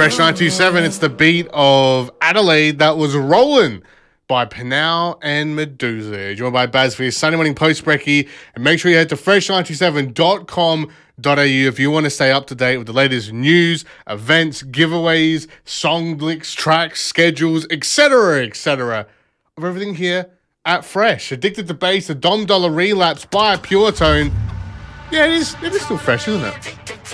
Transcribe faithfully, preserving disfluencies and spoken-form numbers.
Fresh nine two seven, it's the beat of Adelaide that was rolling by Panau and Medusa. Joined by Baz for your Sunday morning post brekkie. And make sure you head to fresh nine two seven dot com dot a u if you want to stay up to date with the latest news, events, giveaways, song licks, tracks, schedules, et cetera, et cetera of everything here at Fresh. Addicted to Bass, the Dom Dollar relapse by Pure Tone. Yeah, it is, it is still fresh, isn't it?